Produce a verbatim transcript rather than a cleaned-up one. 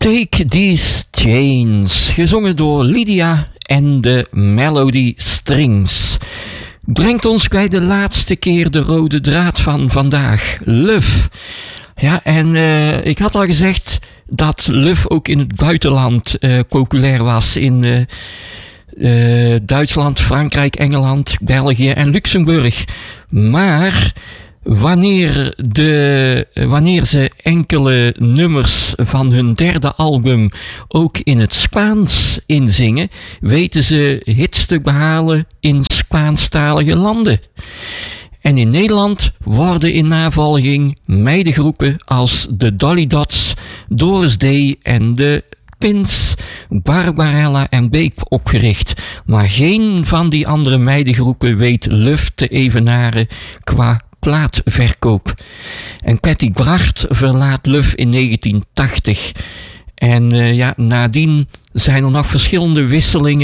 Take These Chains, gezongen door Lydia en de Melody Strings. Brengt ons bij de laatste keer de rode draad van vandaag. Luf. Ja, en uh, ik had al gezegd dat Luf ook in het buitenland uh, populair was. In uh, uh, Duitsland, Frankrijk, Engeland, België en Luxemburg. Maar wanneer, de, wanneer ze enkele nummers van hun derde album ook in het Spaans inzingen, weten ze hits te behalen in Spaanstalige landen. En in Nederland worden in navolging meidengroepen als de Dolly Dots, Doris Day en de Pins, Barbarella en Beek opgericht. Maar geen van die andere meidengroepen weet Luf te evenaren qua plaatverkoop. En Patty Bart verlaat Luf in negentien tachtig. En uh, ja, nadien zijn er nog verschillende wisselingen